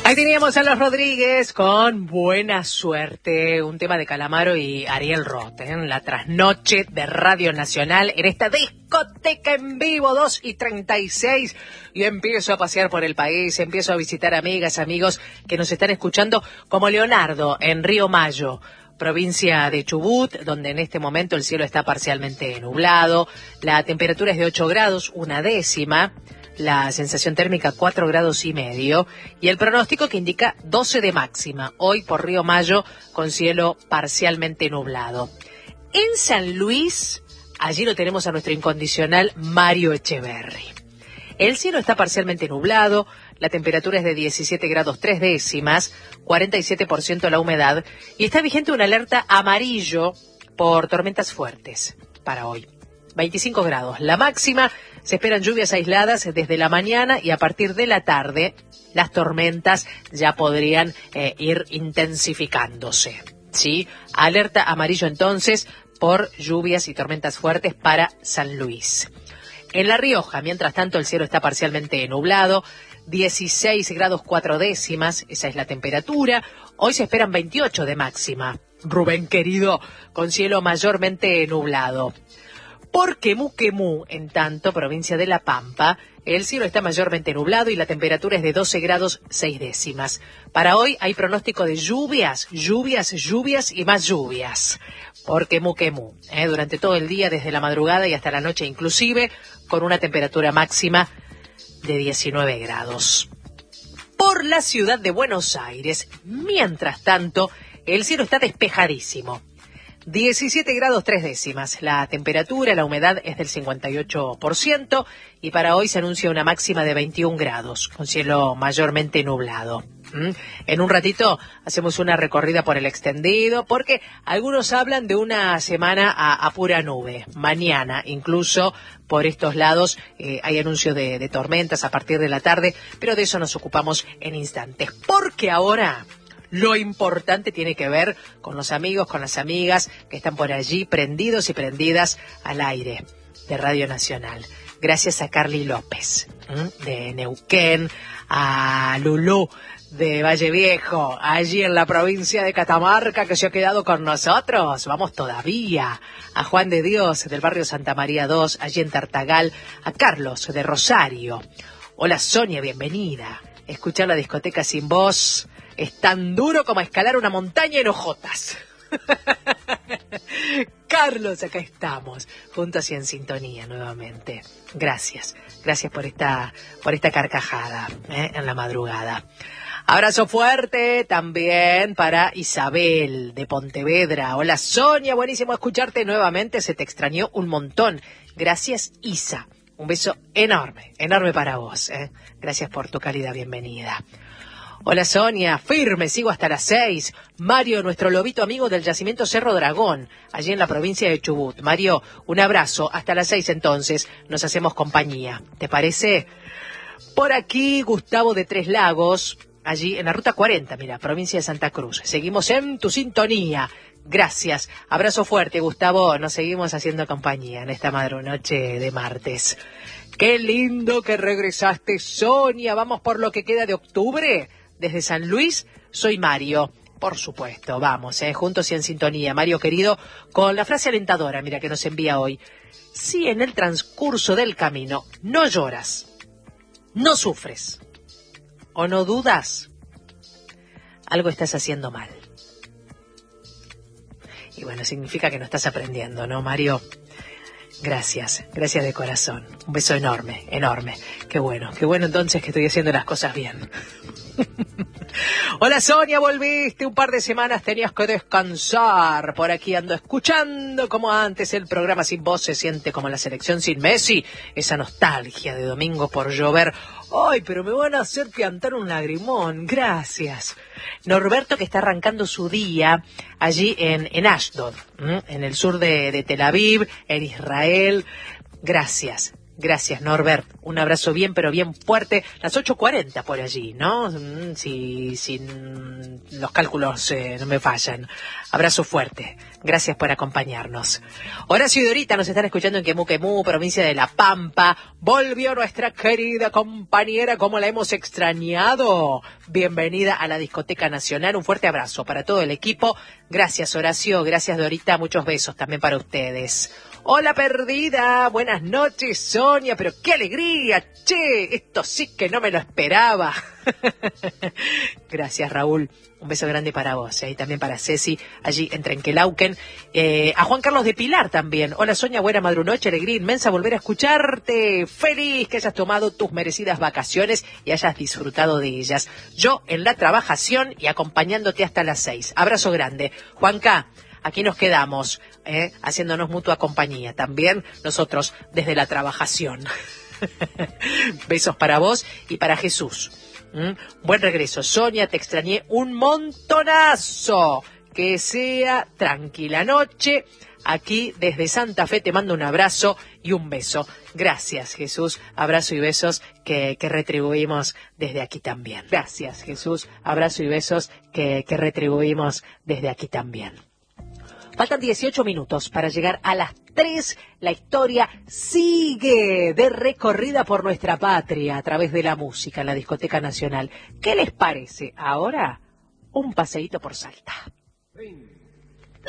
Ahí teníamos a Los Rodríguez con Buena Suerte, un tema de Calamaro y Ariel Roth, en la trasnoche de Radio Nacional, en esta discoteca en vivo, 2:36, y empiezo a pasear por el país, empiezo a visitar amigas, amigos que nos están escuchando, como Leonardo, en Río Mayo, provincia de Chubut, donde en este momento el cielo está parcialmente nublado, la temperatura es de 8 grados, una décima, la sensación térmica 4,5 grados, y el pronóstico que indica 12 de máxima, hoy por Río Mayo, con cielo parcialmente nublado. En San Luis, allí lo tenemos a nuestro incondicional Mario Echeverry. El cielo está parcialmente nublado, la temperatura es de 17 grados 3 décimas, 47% la humedad, y está vigente una alerta amarillo por tormentas fuertes para hoy. 25 grados. La máxima, se esperan lluvias aisladas desde la mañana y a partir de la tarde las tormentas ya podrían ir intensificándose, ¿sí? Alerta amarillo entonces por lluvias y tormentas fuertes para San Luis. En La Rioja, mientras tanto, el cielo está parcialmente nublado, 16 grados 4 décimas, esa es la temperatura. Hoy se esperan 28 de máxima. Rubén querido, con cielo mayormente nublado. Por Quemú, en tanto, provincia de La Pampa, el cielo está mayormente nublado y la temperatura es de 12 grados 6 décimas. Para hoy hay pronóstico de lluvias y más lluvias. Por Quemú, durante todo el día, desde la madrugada y hasta la noche inclusive, con una temperatura máxima de 19 grados. Por la ciudad de Buenos Aires, mientras tanto, el cielo está despejadísimo. 17 grados 3 décimas. La temperatura, la humedad es del 58% y para hoy se anuncia una máxima de 21 grados, con cielo mayormente nublado. En un ratito hacemos una recorrida por el extendido, porque algunos hablan de una semana a pura nube. Mañana, incluso por estos lados, hay anuncio de tormentas a partir de la tarde, pero de eso nos ocupamos en instantes. Porque ahora lo importante tiene que ver con los amigos, con las amigas que están por allí prendidos y prendidas al aire de Radio Nacional. Gracias a Carly López, de Neuquén, a Lulú de Valle Viejo, allí en la provincia de Catamarca, que se ha quedado con nosotros. Vamos todavía. A Juan de Dios, del barrio Santa María 2, allí en Tartagal. A Carlos, de Rosario. Hola Sonia, bienvenida. Escuchar la discoteca sin voz es tan duro como escalar una montaña en hojotas. Carlos, acá estamos, juntos y en sintonía nuevamente. Gracias por esta carcajada en la madrugada. Abrazo fuerte también para Isabel de Pontevedra. Hola Sonia, buenísimo escucharte nuevamente, se te extrañó un montón. Gracias Isa, un beso enorme para vos. Gracias por tu cálida bienvenida. Hola Sonia, firme, sigo hasta las 6. Mario, nuestro lobito amigo del yacimiento Cerro Dragón, allí en la provincia de Chubut. Mario, un abrazo, hasta las 6 entonces, nos hacemos compañía. ¿Te parece? Por aquí, Gustavo de Tres Lagos, allí en la ruta 40, mira, provincia de Santa Cruz. Seguimos en tu sintonía. Gracias. Abrazo fuerte, Gustavo. Nos seguimos haciendo compañía en esta noche de martes. Qué lindo que regresaste, Sonia. Vamos por lo que queda de octubre. Desde San Luis, soy Mario. Por supuesto, vamos, juntos y en sintonía. Mario querido, con la frase alentadora, mira, que nos envía hoy. Si en el transcurso del camino no lloras, no sufres o no dudas, algo estás haciendo mal. Y bueno, significa que no estás aprendiendo, ¿no, Mario? Gracias de corazón. Un beso enorme. Qué bueno entonces que estoy haciendo las cosas bien. Hola Sonia, volviste, un par de semanas tenías que descansar. Por aquí ando escuchando como antes el programa sin voz, se siente como la selección sin Messi, esa nostalgia de domingo por llover. Ay, pero me van a hacer piantar un lagrimón, gracias. Norberto, que está arrancando su día allí en Ashdod, en el sur de Tel Aviv, en Israel. Gracias Gracias, Norbert. Un abrazo bien, pero bien fuerte. Las 8:40 por allí, ¿no? Si los cálculos no me fallan. Abrazo fuerte. Gracias por acompañarnos. Horacio y Dorita nos están escuchando en Quemú, provincia de La Pampa. Volvió nuestra querida compañera, ¿cómo la hemos extrañado? Bienvenida a la Discoteca Nacional. Un fuerte abrazo para todo el equipo. Gracias, Horacio. Gracias, Dorita. Muchos besos también para ustedes. Hola perdida, buenas noches Sonia, pero qué alegría, che, esto sí que no me lo esperaba. Gracias Raúl, un beso grande para vos, y también para Ceci, allí en Trenquelauquen, a Juan Carlos de Pilar también. Hola Sonia, buena madrunoche, alegría inmensa volver a escucharte, feliz que hayas tomado tus merecidas vacaciones y hayas disfrutado de ellas. Yo en la trabajación y acompañándote hasta las 6. Abrazo grande. Juanca, aquí nos quedamos, haciéndonos mutua compañía. También nosotros desde la trabajación. Besos para vos y para Jesús. Buen regreso. Sonia, te extrañé un montonazo. Que sea tranquila noche. Aquí desde Santa Fe te mando un abrazo y un beso. Gracias, Jesús. Abrazo y besos que retribuimos desde aquí también. Gracias, Jesús. Abrazo y besos que retribuimos desde aquí también. Faltan 18 minutos para llegar a las 3. La historia sigue de recorrida por nuestra patria a través de la música en la Discoteca Nacional. ¿Qué les parece? Ahora, un paseíto por Salta. 20.